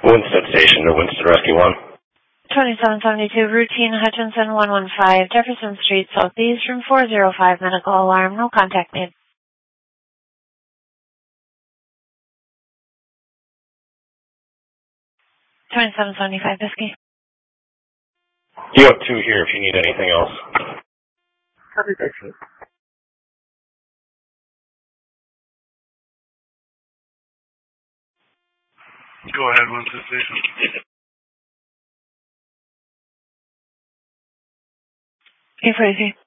Winston Station to Winston Rescue 1. 2772 routine Hutchinson 115 Jefferson Street Southeast room 405 medical alarm. No contact made. 2775 Whiskey. You have 2 here if you need anything else. Copy Whiskey. Go ahead, Winston Station. 843.